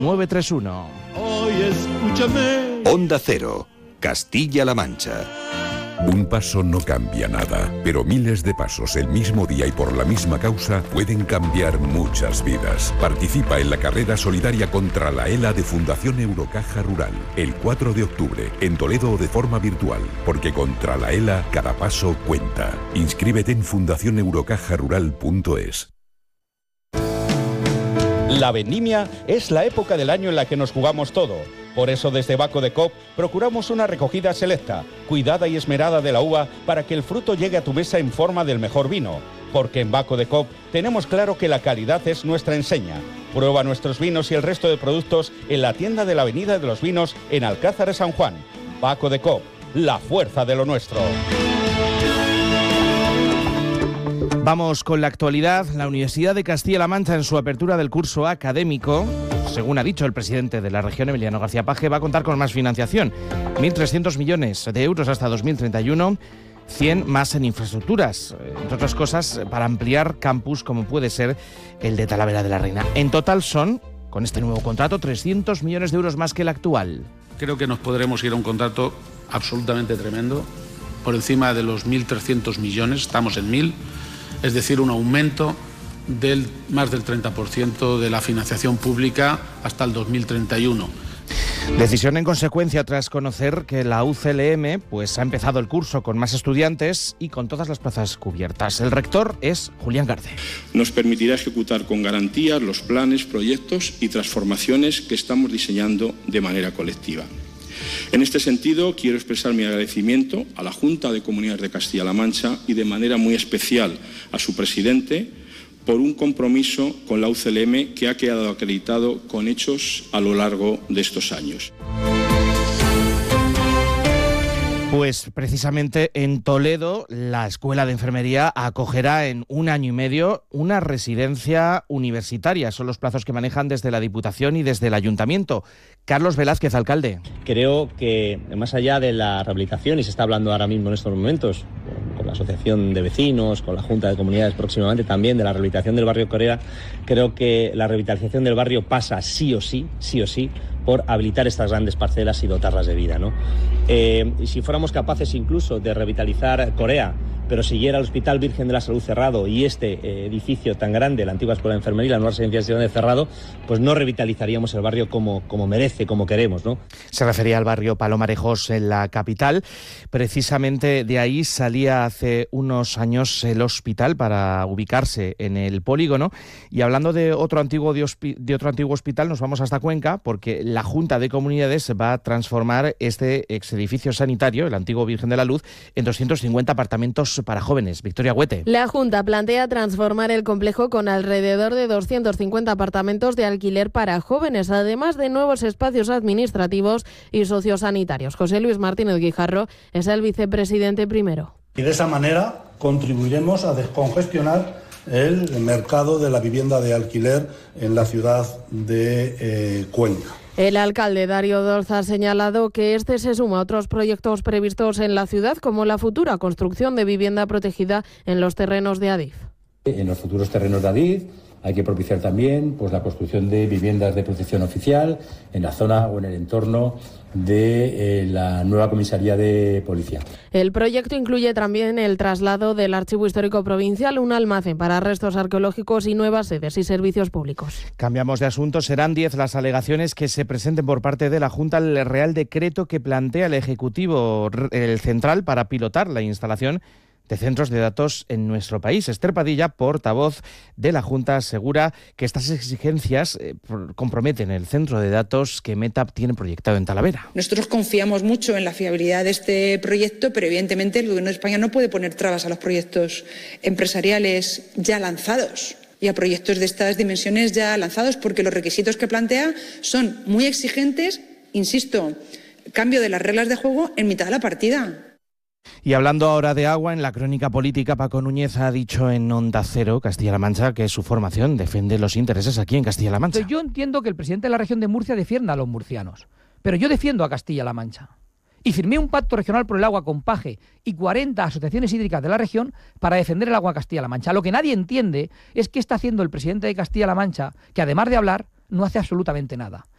931. Hoy escúchame. Onda Cero, Castilla-La Mancha. Un paso no cambia nada, pero miles de pasos el mismo día y por la misma causa pueden cambiar muchas vidas. Participa en la carrera solidaria contra la ELA de Fundación Eurocaja Rural, el 4 de octubre, en Toledo o de forma virtual, porque contra la ELA cada paso cuenta. Inscríbete en fundacioneurocajarural.es. La vendimia es la época del año en la que nos jugamos todo. Por eso desde Baco de Coop procuramos una recogida selecta, cuidada y esmerada de la uva para que el fruto llegue a tu mesa en forma del mejor vino. Porque en Baco de Coop tenemos claro que la calidad es nuestra enseña. Prueba nuestros vinos y el resto de productos en la tienda de la Avenida de los Vinos en Alcázar de San Juan. Baco de Coop, la fuerza de lo nuestro. Vamos con la actualidad. La Universidad de Castilla-La Mancha, en su apertura del curso académico, según ha dicho el presidente de la región, Emiliano García Paje, va a contar con más financiación. 1.300 millones de euros hasta 2031, 100 más en infraestructuras, entre otras cosas, para ampliar campus como puede ser el de Talavera de la Reina. En total son, con este nuevo contrato, 300 millones de euros más que el actual. Creo que nos podremos ir a un contrato absolutamente tremendo, por encima de los 1.300 millones, estamos en 1.000, es decir, un aumento del más del 30% de la financiación pública hasta el 2031. Decisión en consecuencia tras conocer que la UCLM ha empezado el curso con más estudiantes y con todas las plazas cubiertas. El rector es Julián Garde. Nos permitirá ejecutar con garantías los planes, proyectos y transformaciones que estamos diseñando de manera colectiva. En este sentido, quiero expresar mi agradecimiento a la Junta de Comunidades de Castilla-La Mancha y de manera muy especial a su presidente por un compromiso con la UCLM que ha quedado acreditado con hechos a lo largo de estos años. Pues precisamente en Toledo, la Escuela de Enfermería acogerá en 1 año y medio una residencia universitaria. Son los plazos que manejan desde la Diputación y desde el Ayuntamiento. Carlos Velázquez, alcalde. Creo que más allá de la rehabilitación, y se está hablando ahora mismo en estos momentos, con la Asociación de Vecinos, con la Junta de Comunidades próximamente también, de la rehabilitación del barrio Corea, creo que la revitalización del barrio pasa sí o sí, por habilitar estas grandes parcelas y dotarlas de vida, ¿no? Y si fuéramos capaces incluso de revitalizar Corea, pero siguiera el Hospital Virgen de la Salud cerrado y este edificio tan grande, la antigua Escuela de Enfermería y la nueva residencia de cerrado, pues no revitalizaríamos el barrio como merece, como queremos, ¿no? Se refería al barrio Palomarejos en la capital. Precisamente de ahí salía hace unos años el hospital para ubicarse en el polígono. Y hablando de otro antiguo hospital, nos vamos hasta Cuenca, porque la Junta de Comunidades va a transformar este exedificio sanitario, el antiguo Virgen de la Luz, en 250 apartamentos para jóvenes. Victoria Huete. La Junta plantea transformar el complejo con alrededor de 250 apartamentos de alquiler para jóvenes, además de nuevos espacios administrativos y sociosanitarios. José Luis Martínez Guijarro es el vicepresidente primero. Y de esa manera contribuiremos a descongestionar el mercado de la vivienda de alquiler en la ciudad de Cuenca. El alcalde Darío Dolza ha señalado que este se suma a otros proyectos previstos en la ciudad, como la futura construcción de vivienda protegida en los terrenos de Adif. En los futuros terrenos de Adif hay que propiciar también la construcción de viviendas de protección oficial en la zona o en el entorno de la nueva comisaría de policía. El proyecto incluye también el traslado del Archivo Histórico Provincial, un almacén para restos arqueológicos y nuevas sedes y servicios públicos. Cambiamos de asunto. Serán 10 las alegaciones que se presenten por parte de la Junta al Real Decreto que plantea el Ejecutivo Central para pilotar la instalación de centros de datos en nuestro país. Esther Padilla, portavoz de la Junta, asegura que estas exigencias comprometen el centro de datos que Meta tiene proyectado en Talavera. Nosotros confiamos mucho en la fiabilidad de este proyecto, pero evidentemente el Gobierno de España no puede poner trabas a los proyectos empresariales ya lanzados y a proyectos de estas dimensiones ya lanzados, porque los requisitos que plantea son muy exigentes, insisto, cambio de las reglas de juego en mitad de la partida. Y hablando ahora de agua, en la crónica política, Paco Núñez ha dicho en Onda Cero, Castilla-La Mancha, que su formación defiende los intereses aquí en Castilla-La Mancha. Yo entiendo que el presidente de la región de Murcia defienda a los murcianos, pero yo defiendo a Castilla-La Mancha. Y firmé un pacto regional por el agua con PAGE y 40 asociaciones hídricas de la región para defender el agua en Castilla-La Mancha. Lo que nadie entiende es qué está haciendo el presidente de Castilla-La Mancha, que además de hablar, no hace absolutamente nada.